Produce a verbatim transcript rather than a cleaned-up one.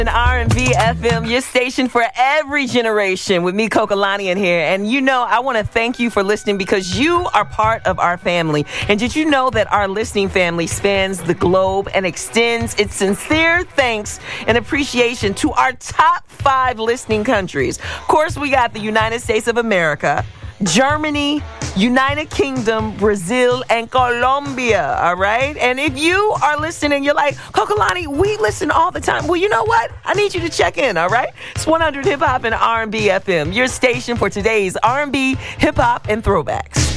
An R and B F M, your station for every generation with me, Kokalani, in here. And you know, I want to thank you for listening because you are part of our family. And did you know that our listening family spans the globe and extends its sincere thanks and appreciation to our top five listening countries? Of course, we got the United States of America, Germany, United Kingdom, Brazil, and Colombia, all right? And if you are listening and you're like, Kokalani, we listen all the time. Well, you know what? I need you to check in, all right? It's one hundred Hip Hop and R and B F M, your station for today's R and B, hip hop, and throwbacks.